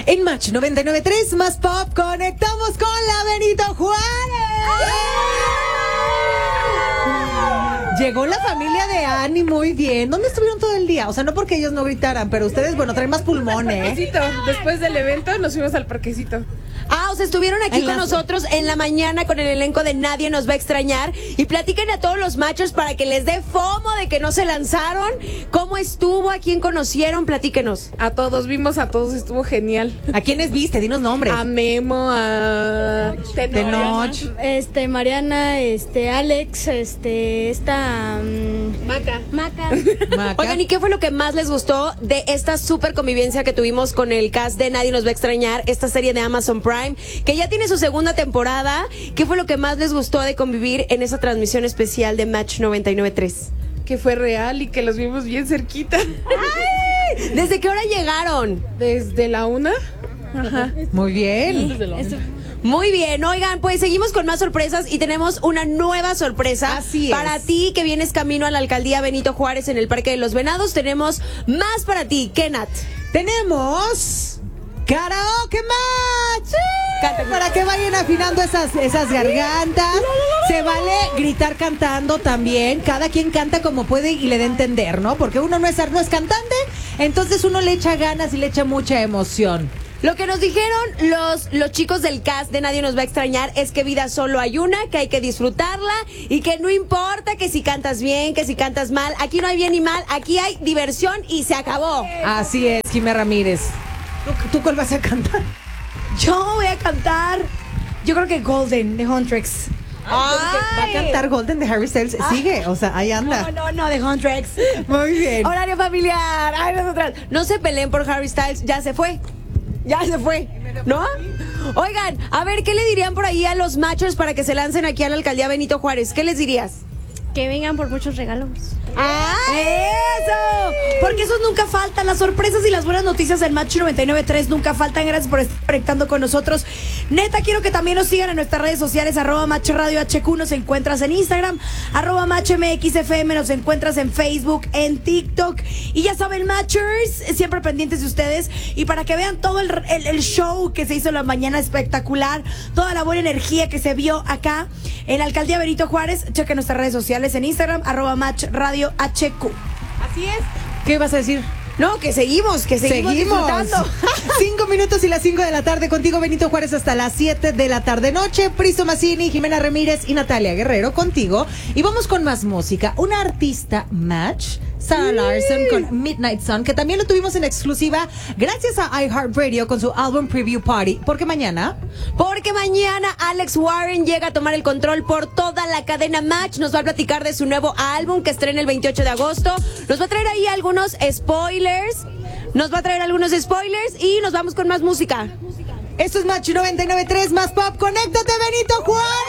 En Match 99.3 más pop conectamos con la Benito Juárez. Llegó la familia de Ani, muy bien. ¿Dónde estuvieron todo el día? O sea, no porque ellos no gritaran, pero ustedes, bueno, traen más pulmones. Después del evento nos fuimos al parquecito. Ah, o sea, estuvieron aquí con nosotros en la mañana con el elenco de Nadie Nos Va a Extrañar. Y platiquen a todos los machos para que les dé FOMO de que no se lanzaron. ¿Cómo estuvo? ¿A quién conocieron? Platíquenos. A todos, vimos a todos, estuvo genial. ¿A quiénes viste? Dinos nombres. A Memo, a Tenoch, Mariana, Alex, Maca. Oigan, ¿y qué fue lo que más les gustó de esta super convivencia que tuvimos con el cast de Nadie Nos Va a Extrañar, esta serie de Amazon Prime, que ya tiene su segunda temporada? ¿Qué fue lo que más les gustó de convivir en esa transmisión especial de Match 99.3? Que fue real y que los vimos bien cerquita. ¡Ay! ¿Desde qué hora llegaron? Desde la 1. Ajá. muy bien. Muy bien, oigan, pues seguimos con más sorpresas y tenemos una nueva sorpresa. Así es. Para ti que vienes camino a la alcaldía Benito Juárez en el Parque de los Venados, tenemos más para ti. ¿Qué, Nat? Tenemos Karaoke Match. Cántame. Para que vayan afinando esas gargantas. Se vale gritar cantando también. Cada quien canta como puede y le da a entender, ¿no? Porque uno no es cantante, entonces uno le echa ganas y le echa mucha emoción. Lo que nos dijeron los chicos del cast de Nadie Nos Va a Extrañar es que vida solo hay una, que hay que disfrutarla y que no importa que si cantas bien, que si cantas mal. Aquí no hay bien ni mal, aquí hay diversión y se acabó. Así es, Jimé Ramírez. ¿Tú cuál vas a cantar? Yo voy a cantar, yo creo que Golden, de Huntrix. Va a cantar Golden de Harry Styles. Sigue, o sea, ahí anda. No, de Huntrix. Muy bien. Horario familiar. Ay, nosotras. No se peleen por Harry Styles, ya se fue. Ya se fue, ¿no? Oigan, a ver, ¿qué le dirían por ahí a los machos para que se lancen aquí a la alcaldía Benito Juárez? ¿Qué les dirías? Que vengan por muchos regalos. ¡Ah! ¡Eso! Porque esos nunca faltan. Las sorpresas y las buenas noticias del Match 99.3 nunca faltan. Gracias por estar conectando con nosotros. Neta, quiero que también nos sigan en nuestras redes sociales. @Match Radio HQ nos encuentras en Instagram. @MatchMXFM nos encuentras en Facebook, en TikTok. Y ya saben, Matchers, siempre pendientes de ustedes. Y para que vean todo el show que se hizo en la mañana espectacular, toda la buena energía que se vio acá en la alcaldía Benito Juárez, chequen nuestras redes sociales en Instagram, @Match Radio HQ. Así es. ¿Qué vas a decir? No, que seguimos disfrutando. 5 minutos y las 5 de la tarde contigo, Benito Juárez, hasta las 7 de la tarde noche. Pristo Massini, Jimena Ramírez y Natalia Guerrero contigo. Y vamos con más música. Una artista Match, Sarah Larson con Midnight Sun, que también lo tuvimos en exclusiva gracias a iHeartRadio con su álbum Preview Party. Porque mañana Alex Warren llega a tomar el control por toda la cadena Match. Nos va a platicar de su nuevo álbum que estrena el 28 de agosto. Nos va a traer ahí algunos spoilers. Y nos vamos con más música. esto es Match 99.3 más pop. Conéctate, Benito Juárez.